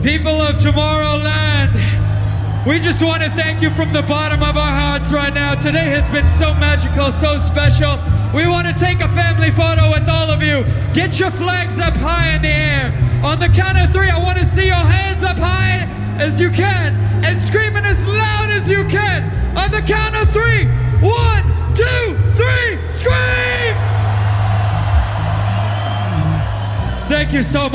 People of Tomorrowland, we just want to thank you from the bottom of our hearts right now. Today has been so magical, so special. We want to take a family photo with all of you. Get your flags up high in the air. On the count of 3, I want to see your hands up high as you can and screaming as loud as you can. On the count of 3, 1, 2, 3, scream! Thank you so much.